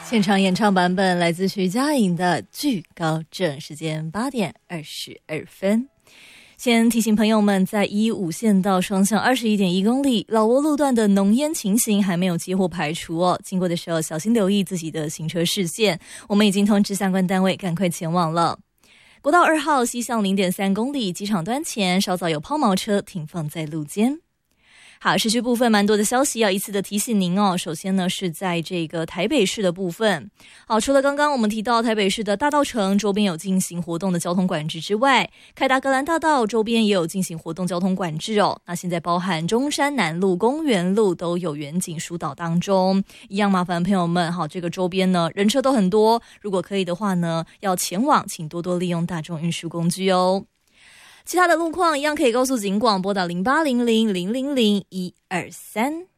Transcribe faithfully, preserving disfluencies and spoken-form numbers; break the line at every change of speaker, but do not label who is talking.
现场演唱版本来自徐佳莹的《惧高症》，时间八点二十二分。先提醒朋友们，在一五线道双向二十一点一公里老挝路段的浓烟情形还没有几乎排除哦，经过的时候小心留意自己的行车视线。我们已经通知相关单位赶快前往了。国道二号西向 零点三公里机场端前稍早有抛锚车停放在路肩。好，市区部分蛮多的消息要一次的提醒您哦。首先呢，是在这个台北市的部分。好，除了刚刚我们提到台北市的大稻埕周边有进行活动的交通管制之外，凯达格兰大道周边也有进行活动交通管制哦。那现在包含中山南路、公园路都有远景疏导当中，一样麻烦朋友们，好，这个周边呢人车都很多，如果可以的话呢，要前往请多多利用大众运输工具哦。其他的路况一样可以告诉警广拨打零八零零零零零一二三。